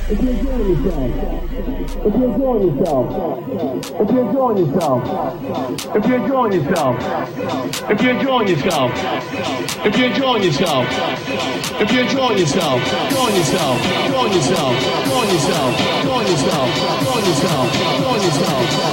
If you're enjoying yourself, if you're enjoying yourself, if you're enjoying yourself, if you're enjoying yourself, if you're enjoying yourself, if you're enjoying yourself, if you're enjoying yourself, enjoying yourself, enjoying yourself, enjoying yourself, enjoying yourself, enjoying yourself, enjoying yourself,